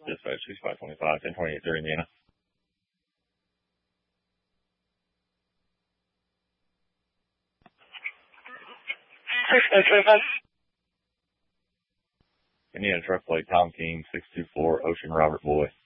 Dispatch 6525, 1028 Indiana. Indiana truck plate Tom King 624 Ocean Robert Boy.